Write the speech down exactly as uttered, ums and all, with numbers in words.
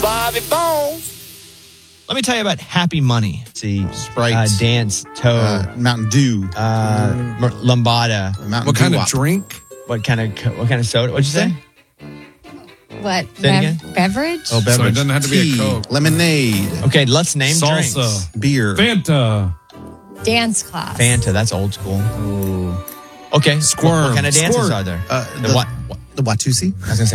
Bobby Bones. Let me tell you about Happy Money. Let's see, Sprite, Uh, Dance, Toad, uh, Mountain Dew, uh, Mer- Lambada. Mountain What kind Dew of Wop. drink? What kind of co- what kind of soda? What'd you say? What? Say it again? Beverage? Oh, beverage. So it doesn't have to be a Tea, Coke. lemonade, Okay, let's name Salsa. drinks. beer. Fanta. Dance class. Fanta, that's old school. Okay, Squirm. What, what kind of dances Squirt. are there? Uh, the, the- what? The Watusi. I was gonna say